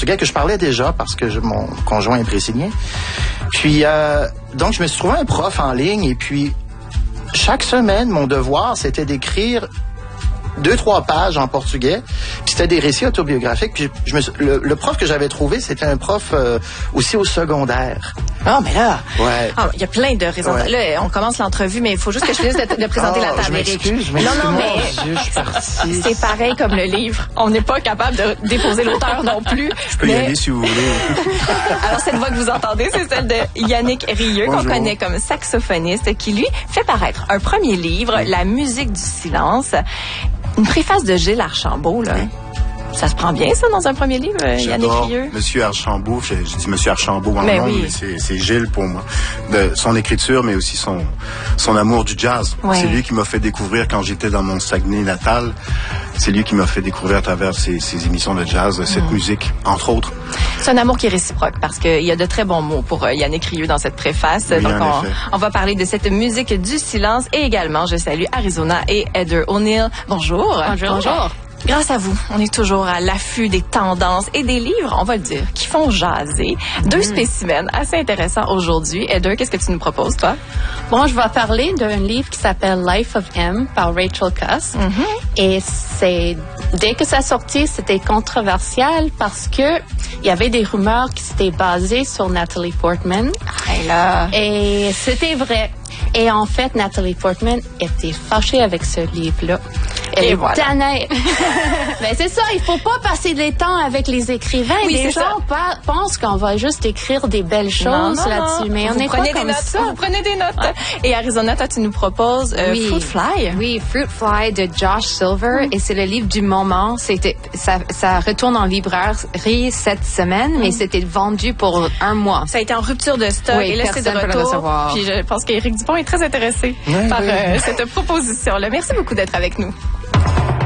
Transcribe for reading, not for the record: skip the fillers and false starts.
portugais que je parlais déjà parce que mon conjoint est brésilien. Puis, donc, je me suis trouvé un prof en ligne et puis, chaque semaine, mon devoir, c'était d'écrire 2-3 pages en portugais. Puis c'était des récits autobiographiques. Puis le prof que j'avais trouvé, c'était un prof aussi au secondaire. Ah, mais là, ouais. Il y a plein de raisons. Ouais. Là, on commence l'entrevue, mais il faut juste que je finisse de présenter la table, Éric. Non, mais je suis partie. C'est pareil comme le livre. On n'est pas capable de déposer l'auteur non plus. Je peux y aller si vous voulez. Alors, cette voix que vous entendez, c'est celle de Yannick Rieu, qu'on connaît comme saxophoniste, qui, lui, fait paraître un premier livre, La musique du silence. Une préface de Gilles Archambault, là. Ça se prend bien, ça, dans un premier livre, Yannick Rieu? Monsieur Archambault, je dis Monsieur Archambault en nom, mais c'est Gilles pour moi. De son écriture, mais aussi son amour du jazz. Ouais. C'est lui qui m'a fait découvrir quand j'étais dans mon Saguenay natal. C'est lui qui m'a fait découvrir à travers ses émissions de jazz, cette musique, entre autres. C'est un amour qui est réciproque parce qu'il y a de très bons mots pour Yannick Rieu dans cette préface. Oui, donc, on va parler de cette musique du silence et également, je salue Arizona et Heather O'Neill. Bonjour. Bonjour. Grâce à vous, on est toujours à l'affût des tendances et des livres, on va le dire, qui font jaser. 2 spécimens assez intéressants aujourd'hui. Heather, qu'est-ce que tu nous proposes, toi? Bon, je vais parler d'un livre qui s'appelle Life of M par Rachel Cusk. Et dès que ça sortit, c'était controversial parce que il y avait des rumeurs qui s'étaient basées sur Natalie Portman. Et c'était vrai. Et en fait, Natalie Portman était fâchée avec ce livre-là. Et voilà. Ben c'est ça, il faut pas passer des temps avec les écrivains. Oui, les gens pensent qu'on va juste écrire des belles choses là-dessus, mais on n'est pas comme ça. Vous prenez des notes. Et Arizona, toi, tu nous proposes Fruit Fly. Oui, Fruit Fly de Josh Silver, et c'est le livre du moment. Ça retourne en librairie cette semaine, mais c'était vendu pour 1 mois. Ça a été en rupture de stock, et là, c'est de retour. Puis je pense qu'Éric Dupont est très intéressé par cette proposition-là. Merci beaucoup d'être avec nous.